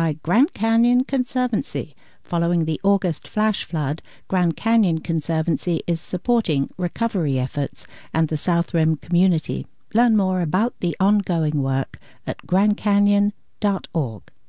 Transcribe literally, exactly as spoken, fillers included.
by Grand Canyon Conservancy. Following the August flash flood, Grand Canyon Conservancy is supporting recovery efforts and the South Rim community. Learn more about the ongoing work at grand canyon dot org.